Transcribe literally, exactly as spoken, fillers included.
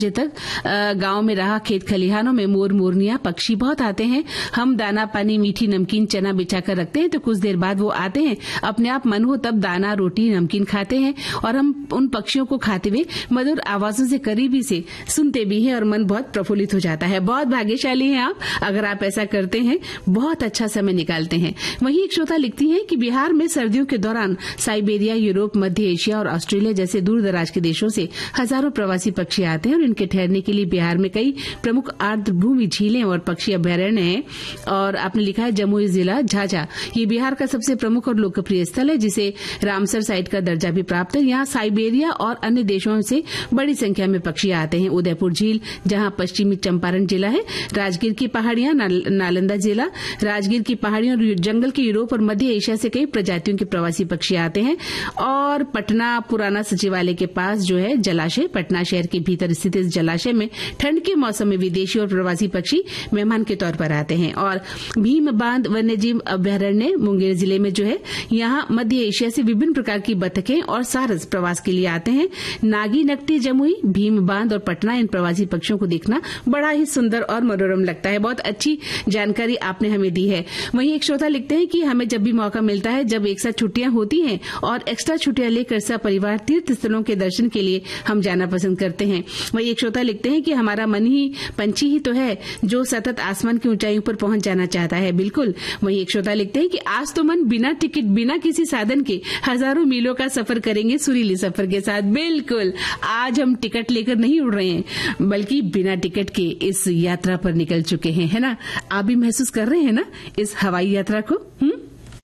तक गांव में रहा खेत खलिहानों में मोर मोरनियां पक्षी बहुत आते हैं। हम दाना पानी मीठी नमकीन चना बिछाकर रखते हैं तो कुछ देर बाद वो आते हैं, अपने आप मन हो तब दाना रोटी नमकीन खाते हैं और हम उन पक्षियों को खाते हुए मधुर आवाजों से करीबी से सुनते भी हैं और मन बहुत प्रफुल्लित हो जाता है। बहुत भाग्यशाली हैं आप अगर आप ऐसा करते हैं, बहुत अच्छा समय निकालते हैं। वहीं एक श्रोता लिखती हैं कि बिहार में सर्दियों के दौरान साइबेरिया, यूरोप, मध्य एशिया और ऑस्ट्रेलिया जैसे दूर दराज के देशों से हजारों प्रवासी पक्षी आते हैं और इनके ठहरने के लिए बिहार में कई प्रमुख आर्द्रभूमि झीलें और पक्षी अभ्यारण्य हैं। और आपने लिखा है जमुई जिला झाझा, ये बिहार का सबसे प्रमुख और लोकप्रिय स्थल है जिसे रामसर साइट का दर्जा भी प्राप्त है। यहाँ साइबेरिया और अन्य देशों से बड़ी संख्या में पक्षी आते हैं। उदयपुर झील जहाँ पश्चिमी चंपारण जिला है, राजगीर की पहाड़ियां, नाल, नालंदा जिला, राजगीर की पहाड़ियां और जंगल के यूरोप और मध्य एशिया से कई प्रजातियों के प्रवासी पक्षी आते हैं। और पटना पुराना सचिवालय के पास जो है जलाशय, पटना शहर के भीतर स्थित इस जलाशय में ठंड के मौसम में विदेशी और प्रवासी पक्षी मेहमान के तौर पर आते हैं। और भीम बांध वन्यजीव अभ्यारण्य मुंगेर जिले में जो है, यहाँ मध्य एशिया से विभिन्न प्रकार की बतखें और सारस प्रवास के लिए आते हैं। नागी, नकटी, जमुई, भीम बांध और पटना, इन प्रवासी पक्षियों को देखना बड़ा ही सुंदर और मनोरम लगता है। बहुत अच्छी जानकारी आपने हमें दी है। वहीं एक श्रोता लिखते हैं कि हमें जब भी मौका मिलता है, जब एक साथ छुट्टियां होती हैं और एक्स्ट्रा छुट्टियां लेकर सपरिवार तीर्थ स्थलों के दर्शन के लिए हम जाना पसंद करते हैं। वहीं एक श्रोता लिखते हैं कि हमारा मन ही पंछी ही तो है जो सतत आसमान की ऊंचाइयों पर पहुंच जाना चाहता है। बिल्कुल। वहीं एक श्रोता लिखते हैं कि आज तो मन बिना टिकट, बिना किसी साधन के हजारों मीलों का सफर करेंगे सुरीली सफर के साथ। बिल्कुल, आज हम टिकट लेकर नहीं उड़ रहे हैं बल्कि बिना टिकट के इस यात्रा पर निकल चुके हैं, है ना? आप भी महसूस कर रहे हैं ना इस हवाई यात्रा को? हुँ?